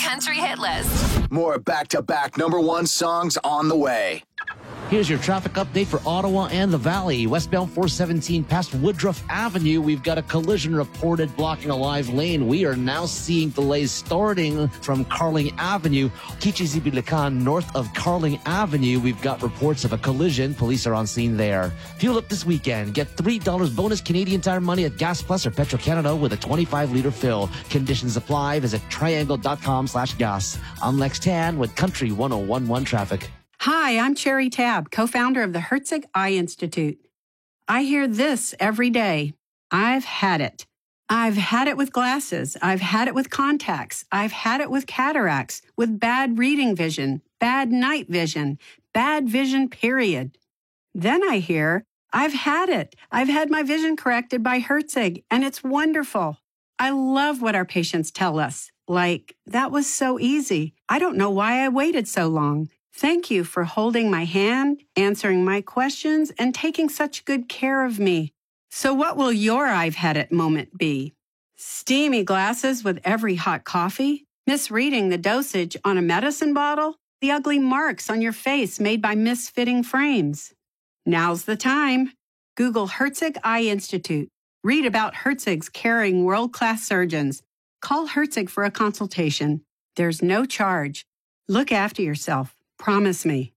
country hit list. More back-to-back #1 songs on the way. Here's your traffic update for Ottawa and the Valley. Westbound 417 past Woodruff Avenue. We've got a collision reported blocking a live lane. We are now seeing delays starting from Carling Avenue. Kichizibilikan, north of Carling Avenue. We've got reports of a collision. Police are on scene there. Fuel up this weekend. Get $3 bonus Canadian Tire money at Gas Plus or Petro-Canada with a 25-liter fill. Conditions apply. Visit triangle.com/gas. I'm Lex Tan with Country 1011 Traffic. Hi, I'm Cherry Tabb, co-founder of the Herzig Eye Institute. I hear this every day. I've had it. I've had it with glasses. I've had it with contacts. I've had it with cataracts, with bad reading vision, bad night vision, bad vision, period. Then I hear, I've had it. I've had my vision corrected by Herzig, and it's wonderful. I love what our patients tell us. Like, that was so easy. I don't know why I waited so long. Thank you for holding my hand, answering my questions, and taking such good care of me. So what will your I've had it moment be? Steamy glasses with every hot coffee? Misreading the dosage on a medicine bottle? The ugly marks on your face made by misfitting frames? Now's the time. Google Herzig Eye Institute. Read about Herzig's caring world-class surgeons. Call Herzig for a consultation. There's no charge. Look after yourself. Promise me.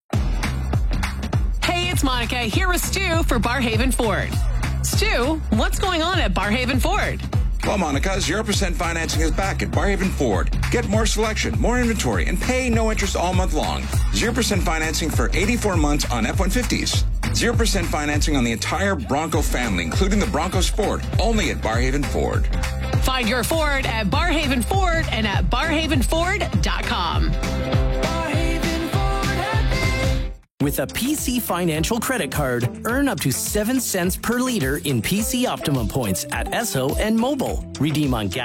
Hey, it's Monica here with Stu for Barhaven Ford. Stu, what's going on at Barhaven Ford? Well, Monica, 0% financing is back at Barhaven Ford. Get more selection, more inventory, and pay no interest all month long. 0% financing for 84 months on F-150s. 0% financing on the entire Bronco family, including the Bronco Sport, only at Barhaven Ford. Find your Ford at Barhaven Ford and at barhavenford.com. With a PC Financial credit card, earn up to 7 cents per liter in PC Optimum points at Esso and Mobile. Redeem on gas